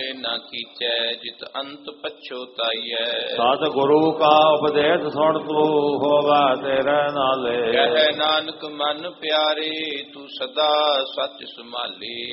ਨਾਲੇ ਨਾ ਕੀਚੈ ਜਿਤ ਅੰਤ ਪਛੋਤਾਈਐ। ਸਤਿ ਗੁਰੂ ਕਾ ਉਪਦੇਸ਼ ਸੁਣ ਤੂੰ ਹੋਵਾ ਤੇਰੇ ਨਾਲੇ। ਕਹਿ ਨਾਨਕ ਮਨ ਪਿਆਰੇ ਤੂੰ ਸਦਾ ਸੱਚ ਸੰਭਾਲੇ।